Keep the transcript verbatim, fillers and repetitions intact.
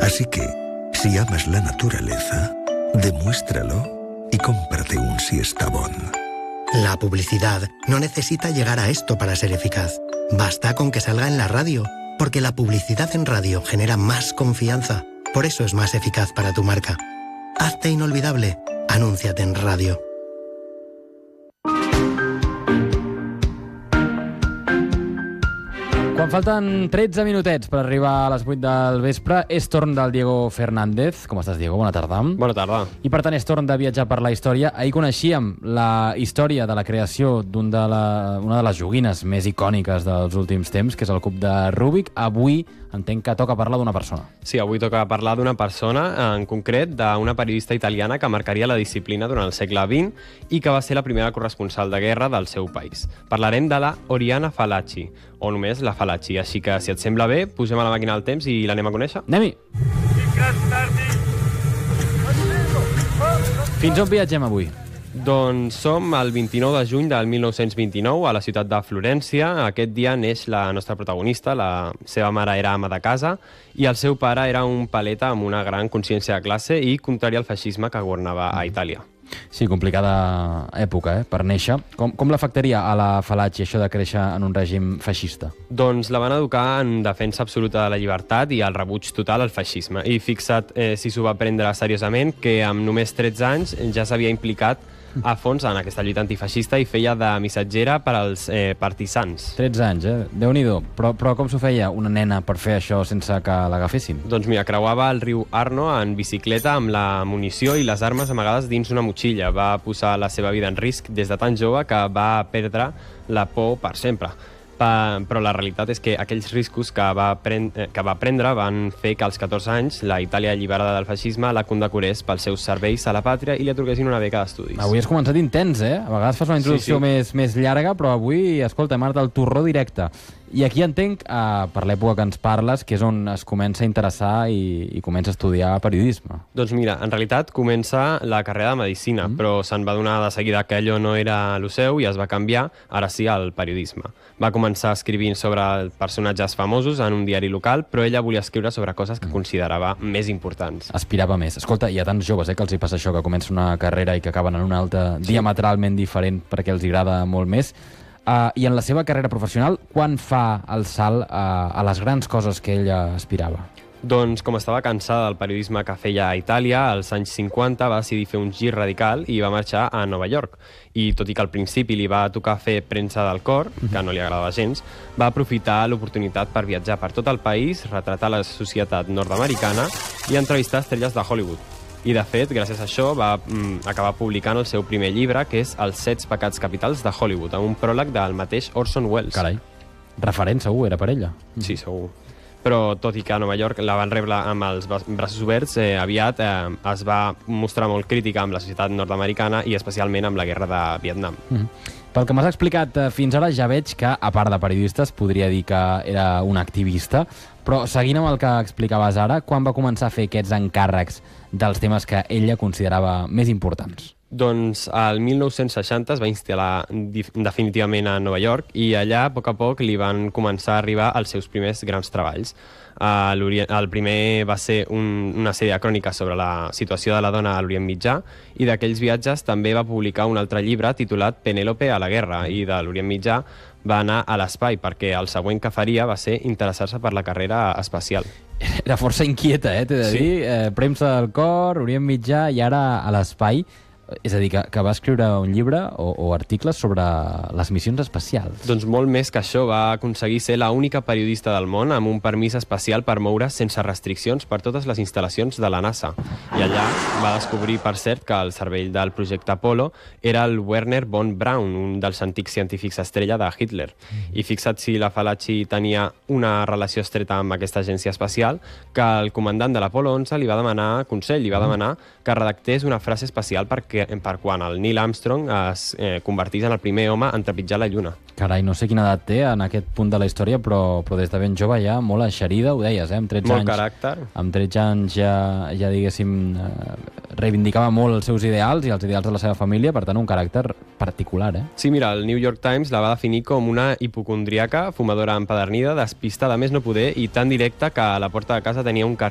Así que, si amas la naturaleza, demuéstralo y cómprate un Siestabón. La publicidad no necesita llegar a esto para ser eficaz. Basta con que salga en la radio, porque la publicidad en radio genera más confianza. Por eso es más eficaz para tu marca. Hazte inolvidable. Anúnciate en radio. Quan falten tretze minutets per arribar a les vuit del vespre, és torn del Diego Fernández. Com estàs, Diego? Bona tarda. Bona tarda. I per tant és torn de viatjar per la història. Ahir coneixíem la història de la creació d'una de, la, una de les joguines més icòniques dels últims temps, que és el cub de Rubik. Avui entenc que toca parlar d'una persona. Sí, avui toca parlar d'una persona, en concret d'una periodista italiana que marcaria la disciplina durant el segle vint i que va ser la primera corresponsal de guerra del seu país. Parlarem de la Oriana Fallaci, o només la Fallaci. Així que, si et sembla bé, posem a la màquina del temps i l'anem a conèixer. Anem-hi! Fins on viatgem avui? Doncs som el vint-i-nou de juny del mil nou-cents vint-i-nou a la ciutat de Florència. Aquest dia neix la nostra protagonista. La seva mare era ama de casa i el seu pare era un paleta amb una gran consciència de classe i contrari al feixisme que governava a Itàlia. Sí, complicada època, eh, per néixer. Com, com l'afectaria a la Fallaci això de créixer en un règim feixista? Doncs la van educar en defensa absoluta de la llibertat i el rebuig total al feixisme. I fixa't, eh, si s'ho va prendre seriosament, que amb només tretze anys ja s'havia implicat a fons en aquesta lluita antifeixista i feia de missatgera per als eh, partisans. tretze anys, eh? Déu-n'hi-do. Però, però com s'ho feia una nena per fer això sense que l'agafessin? Doncs mira, creuava el riu Arno en bicicleta amb la munició i les armes amagades dins una motxilla. Va posar la seva vida en risc des de tan jove que va perdre la por per sempre. Però la realitat és que aquells riscos que va, prendre, que va prendre van fer que als catorze anys la Itàlia alliberada del feixisme la condecorés pels seus serveis a la pàtria i li atorguessin una beca d'estudis. Avui has començat intens, eh? A vegades fas una introducció sí, sí. Més, més llarga, però avui, escolta, hem anat al torró directe. I aquí entenc, eh, per l'època que ens parles, que és on es comença a interessar i, i comença a estudiar periodisme. Doncs mira, en realitat comença la carrera de Medicina, mm. però se'n va donar de seguida que allò no era el seu i es va canviar, ara sí, al periodisme. Va començar escrivint sobre personatges famosos en un diari local, però ella volia escriure sobre coses que considerava més importants. Aspirava més. Escolta, hi ha tants joves eh, que els hi passa això, que comença una carrera i que acaben en una altra sí. diametralment diferent perquè els agrada molt més. Uh, I en la seva carrera professional, quan fa el salt uh, a les grans coses que ella aspirava? Doncs com estava cansada del periodisme que feia a Itàlia, als anys cinquanta va decidir fer un gir radical i va marxar a Nova York. I tot i que al principi li va tocar fer premsa del cor, que no li agradava gens, va aprofitar l'oportunitat per viatjar per tot el país, retratar la societat nord-americana i entrevistar estrelles de Hollywood. I, de fet, gràcies a això, va mm, acabar publicant el seu primer llibre, que és Els set pecats capitals de Hollywood, amb un pròleg del mateix Orson Welles. Carai, referent segur era per ella. Sí, segur. Però, tot i que a Nova York la van rebre amb els braços oberts, eh, aviat eh, es va mostrar molt crítica amb la societat nord-americana i especialment amb la guerra de Vietnam. Mm-hmm. Pel que m'has explicat eh, fins ara, ja veig que, a part de periodista, es podria dir que era un activista, però seguint amb el que explicaves ara, quan va començar a fer aquests encàrrecs dels temes que ella considerava més importants? Doncs al mil nou-cents seixanta es va instal·lar definitivament a Nova York i allà, a poc a poc, li van començar a arribar els seus primers grans treballs. Uh, el primer va ser un, una sèrie de cròniques sobre la situació de la dona a l'Orient Mitjà i d'aquells viatges també va publicar un altre llibre titulat Penèlope a la guerra i de l'Orient Mitjà va anar a l'espai perquè el següent que faria va ser interessar-se per la carrera espacial. Era força inquieta, eh, t'he de sí. dir. Eh, premsa del cor, Orient Mitjà i ara a l'espai. És a dir, que, que va escriure un llibre o, o articles sobre les missions espacials. Doncs molt més que això, va aconseguir ser l'única periodista del món amb un permís especial per moure's sense restriccions per totes les instal·lacions de la NASA. I allà va descobrir, per cert, que el cervell del projecte Apollo era el Werner von Braun, un dels antics científics estrella de Hitler. Mm. I fixa't si la Fallaci tenia una relació estreta amb aquesta agència espacial, que el comandant de l'Apollo onze li va demanar consell, li va demanar que redactés una frase especial perquè per quan el Neil Armstrong es eh, convertís en el primer home en trepitjar la Lluna. Carai, no sé quina edat té en aquest punt de la història, però, però des de ben jove ja molt eixerida, ho deies, eh? Amb tretze molt anys, caràcter. Amb tretze anys ja, ja diguéssim, eh, reivindicava molt els seus ideals i els ideals de la seva família, per tant, un caràcter particular, eh? Sí, mira, el New York Times la va definir com una hipocondríaca, fumadora empedernida, despistada més no poder i tan directa que a la porta de casa tenia un,